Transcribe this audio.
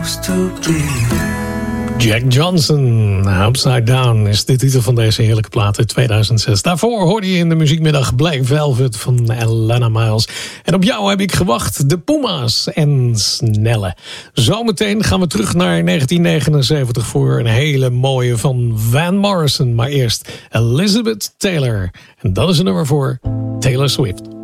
Jack Johnson, Upside Down is de titel van deze heerlijke plaat uit 2006. Daarvoor hoorde je in de muziekmiddag Black Velvet van Alana Miles. En op jou heb ik gewacht, de Puma's en Snelle. Zometeen gaan we terug naar 1979 voor een hele mooie van Van Morrison. Maar eerst Elizabeth Taylor. En dat is een nummer voor Taylor Swift.